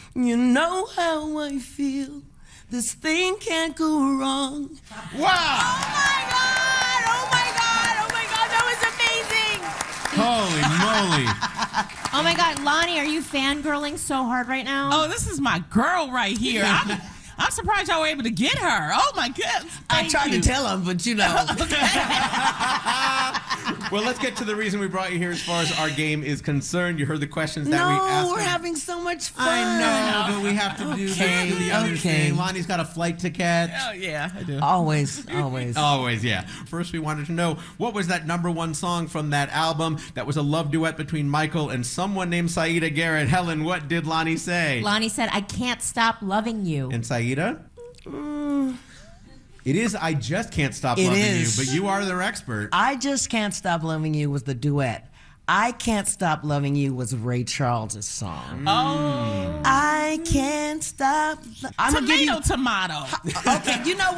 You know how I feel. This thing can't go wrong. Wow! Oh my God! Oh my God! Oh my God! That was amazing! Holy moly. Oh my God, Lonnie, are you fangirling so hard right now? Oh, this is my girl right here. I'm surprised y'all were able to get her. Oh my goodness. I tried to tell him, but you know. Well, let's get to the reason we brought you here as far as our game is concerned. You heard the questions that we asked. No, we're them. having so much fun. I know, but we have to do the other thing. Lonnie's got a flight to catch. Oh yeah, I do. Always. Always, yeah. First, we wanted to know, what was that #1 song from that album that was a love duet between Michael and someone named Saida Garrett? Helen, what did Lonnie say? Lonnie said, I can't stop loving you. And Saida? It is I Just Can't Stop It Loving is. You, but you are their expert. I Just Can't Stop Loving You was the duet. I Can't Stop Loving You was Ray Charles' song. Oh. I can't stop. I'm gonna give you Tomato. Okay, you know